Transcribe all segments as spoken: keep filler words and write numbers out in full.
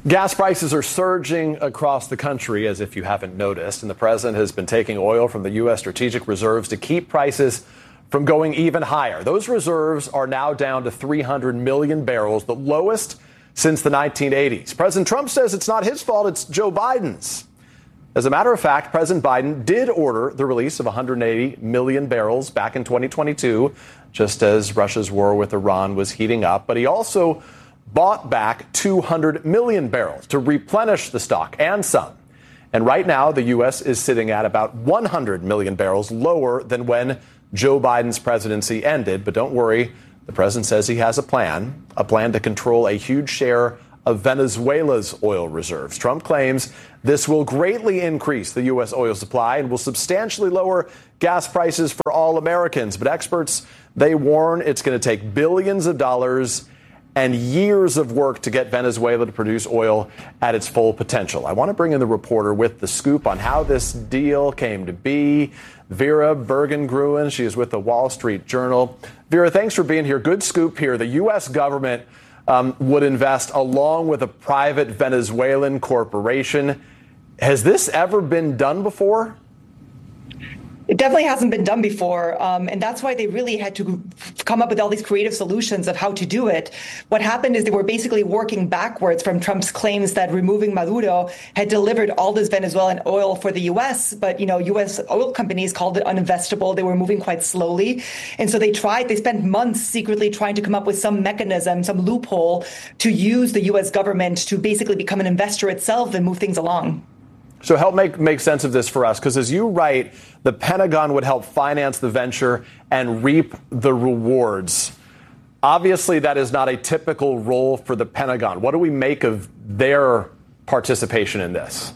Gas prices are surging across the country, as if you haven't noticed, and the president has been taking oil from the U S strategic reserves to keep prices from going even higher. Those reserves are now down to three hundred million barrels, the lowest since the nineteen eighties. President Trump says it's not his fault, it's Joe Biden's. As a matter of fact, President Biden did order the release of one hundred eighty million barrels back in twenty twenty-two, just as Russia's war with Iran was heating up. But he also bought back two hundred million barrels to replenish the stock and some. And right now, the U S is sitting at about one hundred million barrels lower than when Joe Biden's presidency ended. But don't worry, the president says he has a plan, a plan to control a huge share of Venezuela's oil reserves. Trump claims this will greatly increase the U S oil supply and will substantially lower gas prices for all Americans. But experts, they warn it's going to take billions of dollars and years of work to get Venezuela to produce oil at its full potential. I want to bring in the reporter with the scoop on how this deal came to be, Vera Bergengruen. She is with the Wall Street Journal. Vera, thanks for being here. Good scoop here. The U S government um, would invest along with a private Venezuelan corporation. Has this ever been done before? It definitely hasn't been done before, um, and that's why they really had to come up with all these creative solutions of how to do it. What happened is they were basically working backwards from Trump's claims that removing Maduro had delivered all this Venezuelan oil for the U S, but, you know, U S oil companies called it uninvestable. They were moving quite slowly, and so they tried, they spent months secretly trying to come up with some mechanism, some loophole to use the U S government to basically become an investor itself and move things along. So help make, make sense of this for us, because as you write, the Pentagon would help finance the venture and reap the rewards. Obviously, that is not a typical role for the Pentagon. What do we make of their participation in this?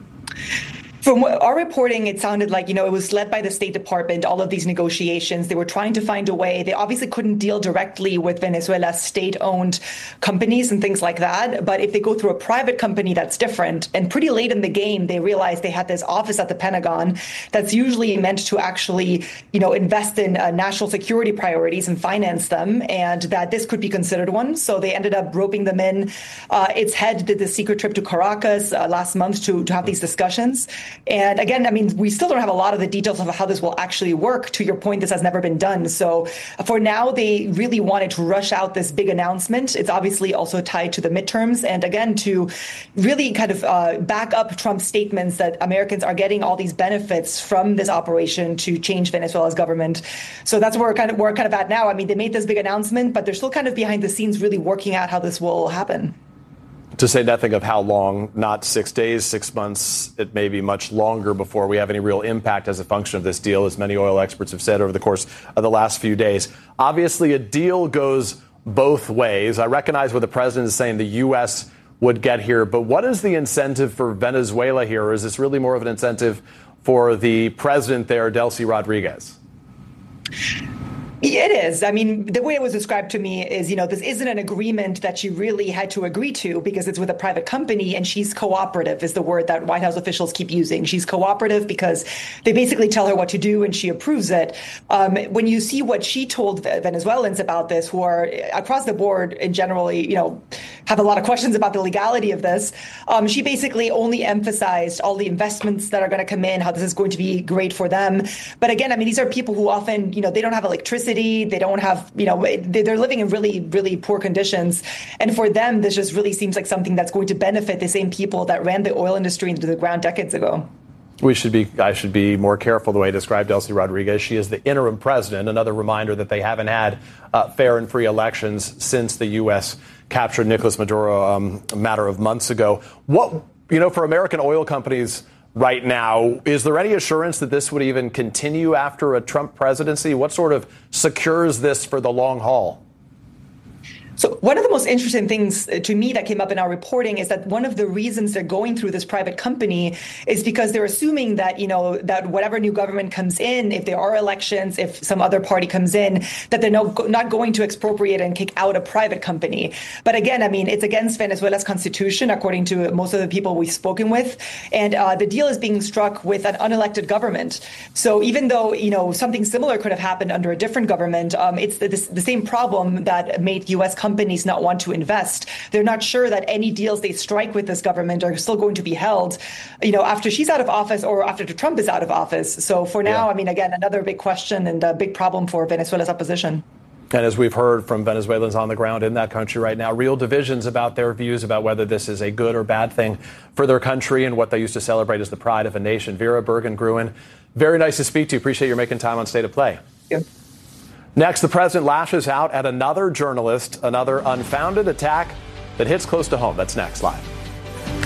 From our reporting, it sounded like, you know, it was led by the State Department, all of these negotiations. They were trying to find a way. They obviously couldn't deal directly with Venezuela's state-owned companies and things like that. But if they go through a private company, that's different. And pretty late in the game, they realized they had this office at the Pentagon that's usually meant to actually, you know, invest in uh, national security priorities and finance them, and that this could be considered one. So they ended up roping them in. Uh, its head did the secret trip to Caracas uh, last month to, to have these discussions. And again, I mean, we still don't have a lot of the details of how this will actually work. To your point, this has never been done. So for now, they really wanted to rush out this big announcement. It's obviously also tied to the midterms. And again, to really kind of uh, back up Trump's statements that Americans are getting all these benefits from this operation to change Venezuela's government. So that's where we're kind of, we're kind of at now. I mean, they made this big announcement, but they're still kind of behind the scenes really working out how this will happen. To say nothing of how long, not six days, six months, it may be much longer before we have any real impact as a function of this deal, as many oil experts have said over the course of the last few days. Obviously, a deal goes both ways. I recognize what the president is saying the U S would get here, but what is the incentive for Venezuela here? Or is this really more of an incentive for the president there, Delcy Rodriguez? It is. I mean, the way it was described to me is, you know, this isn't an agreement that she really had to agree to because it's with a private company, and she's cooperative is the word that White House officials keep using. She's cooperative because they basically tell her what to do and she approves it. Um, when you see what she told Venezuelans about this, who are across the board and generally, you know, have a lot of questions about the legality of this, um, she basically only emphasized all the investments that are going to come in, how this is going to be great for them. But again, I mean, these are people who often, you know, they don't have electricity. They don't have, you know, they're living in really, really poor conditions. And for them, this just really seems like something that's going to benefit the same people that ran the oil industry into the ground decades ago. We should be, I should be more careful the way I described Delcy Rodriguez. She is the interim president. Another reminder that they haven't had uh, fair and free elections since the U S captured Nicolas Maduro um, a matter of months ago. What, you know, for American oil companies right now, is there any assurance that this would even continue after a Trump presidency? What sort of secures this for the long haul? So one of the most interesting things to me that came up in our reporting is that one of the reasons they're going through this private company is because they're assuming that, you know, that whatever new government comes in, if there are elections, if some other party comes in, that they're no, not going to expropriate and kick out a private company. But again, I mean, it's against Venezuela's constitution, according to most of the people we've spoken with. And uh, the deal is being struck with an unelected government. So even though, you know, something similar could have happened under a different government, um, it's the, the same problem that made U S companies companies not want to invest. They're not sure that any deals they strike with this government are still going to be held, you know, after she's out of office or after Trump is out of office. So for now, yeah. I mean, again, another big question and a big problem for Venezuela's opposition. And as we've heard from Venezuelans on the ground in that country right now, real divisions about their views about whether this is a good or bad thing for their country and what they used to celebrate as the pride of a nation. Vera Bergen-Gruen, very nice to speak to you. Appreciate you making time on State of Play. Yeah. Next, the president lashes out at another journalist, another unfounded attack that hits close to home. That's next, live.